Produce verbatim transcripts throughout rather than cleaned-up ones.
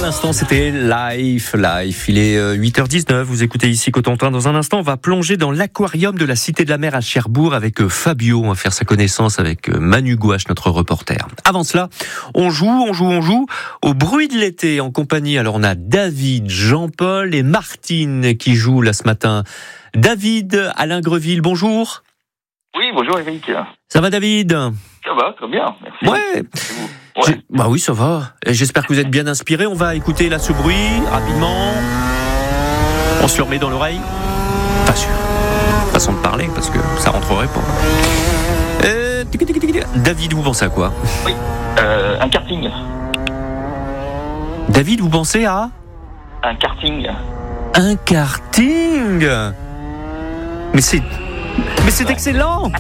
l'instant, c'était Life, Life. Il est huit heures dix-neuf, vous écoutez ici Cotentin. Dans un instant, on va plonger dans l'aquarium de la Cité de la Mer à Cherbourg avec Fabio. On va faire sa connaissance avec Manu Gouache, notre reporter. Avant cela, on joue, on joue, on joue au bruit de l'été en compagnie. Alors, on a David, Jean-Paul et Martine qui jouent là ce matin. David, Alain Greville, bonjour. Oui, bonjour Eric. Ça va David ? Ça va, très bien, merci. Ouais. ouais. Bah oui, ça va. Et j'espère que vous êtes bien inspirés. On va écouter là ce bruit rapidement. On se le remet dans l'oreille. Pas sûr. Façon de parler parce que ça rentrerait pas. Euh... David, vous pensez à quoi ? Oui, euh, un karting. David, vous pensez à ? Un karting. Un karting ? Mais c'est... Mais c'est excellent.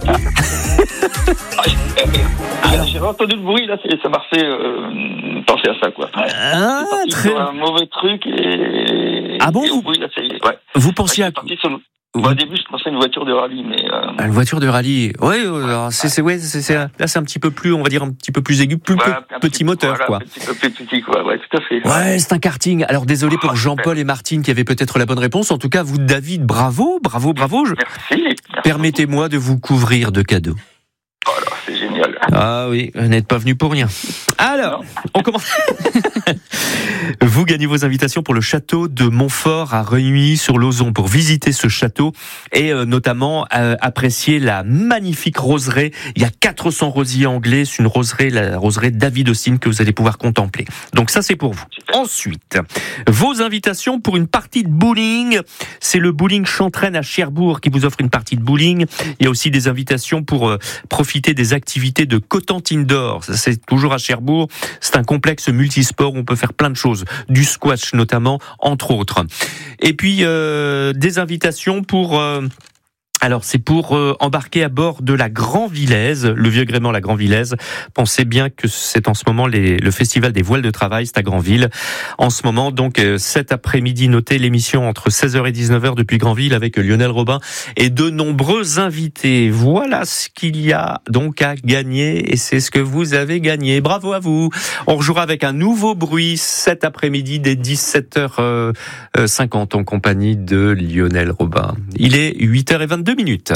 Alors, j'ai entendu le bruit, là, ça m'a fait euh, penser à ça, quoi. Ouais. Ah, très... un mauvais truc et... Ah bon, et vous... bruit, là, c'est... Ouais. Vous pensiez ouais, à... Sur... Bon, au début, je pensais à une voiture de rallye, mais... Euh... Une voiture de rallye, oui, alors c'est, c'est, ouais, c'est, c'est, là c'est un petit peu plus, on va dire un petit peu plus aigu, plus ouais, peu, petit, petit moteur, voilà, quoi. Un petit peu plus petit, quoi, ouais, tout à fait. Ouais, c'est un karting. Alors désolé pour Jean-Paul et Martine qui avaient peut-être la bonne réponse. En tout cas, vous, David, bravo, bravo, bravo. Je... Merci, merci. Permettez-moi de vous couvrir de cadeaux. Oh là, c'est génial. Ah oui, vous n'êtes pas venu pour rien. Alors, non. On commence. Vous gagnez vos invitations pour le château de Montfort à Reuilly-sur-Lauzon pour visiter ce château et euh, notamment euh, apprécier la magnifique roseraie. Il y a quatre cents rosiers anglais, c'est une roseraie, la roseraie David Austin que vous allez pouvoir contempler. Donc ça, c'est pour vous. Super. Ensuite, vos invitations pour une partie de bowling. C'est le bowling Chantraine à Cherbourg qui vous offre une partie de bowling. Il y a aussi des invitations pour euh, profiter des activités de Cotentin Indoor. Ça, c'est toujours à Cherbourg. C'est un complexe multisport où on peut faire plein de choses, du squash notamment, entre autres. Et puis euh, des invitations pour... Euh, Alors, c'est pour euh, embarquer à bord de la Grand-Villaise, le vieux gréement la Grand-Villaise. Pensez bien que c'est en ce moment les, le festival des voiles de travail, c'est à Granville. En ce moment, donc, euh, cet après-midi, notez l'émission entre seize heures et dix-neuf heures depuis Granville avec Lionel Robin et de nombreux invités. Voilà ce qu'il y a donc à gagner et c'est ce que vous avez gagné. Bravo à vous. On rejouera avec un nouveau bruit cet après-midi dès dix-sept heures cinquante en compagnie de Lionel Robin. Il est huit heures vingt-deux minutes.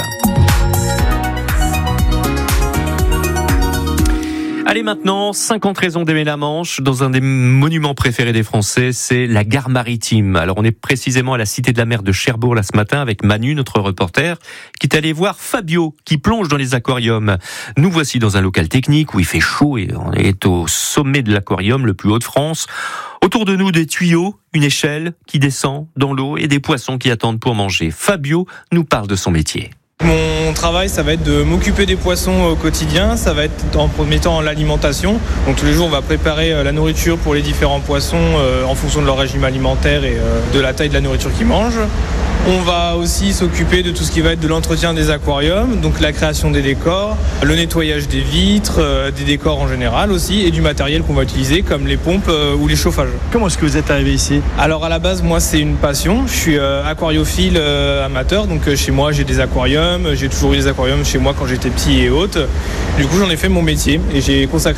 Allez maintenant, cinquante raisons d'aimer la Manche. Dans un des monuments préférés des Français, c'est la gare maritime. Alors on est précisément à la Cité de la Mer de Cherbourg là ce matin avec Manu, notre reporter, qui est allé voir Fabio, qui plonge dans les aquariums. Nous voici dans un local technique où il fait chaud et on est au sommet de l'aquarium le plus haut de France. Autour de nous, des tuyaux, une échelle qui descend dans l'eau et des poissons qui attendent pour manger. Fabio nous parle de son métier. Mon travail, ça va être de m'occuper des poissons au quotidien. Ça va être en premier temps l'alimentation. Donc tous les jours, on va préparer la nourriture pour les différents poissons euh, en fonction de leur régime alimentaire et euh, de la taille de la nourriture qu'ils mangent. On va aussi s'occuper de tout ce qui va être de l'entretien des aquariums, donc la création des décors, le nettoyage des vitres, euh, des décors en général aussi, et du matériel qu'on va utiliser comme les pompes euh, ou les chauffages. Comment est-ce que vous êtes arrivé ici ? Alors à la base, moi c'est une passion. Je suis euh, aquariophile euh, amateur, donc euh, chez moi j'ai des aquariums, j'ai toujours eu des aquariums chez moi quand j'étais petit et haute. Du coup j'en ai fait mon métier et j'ai consacré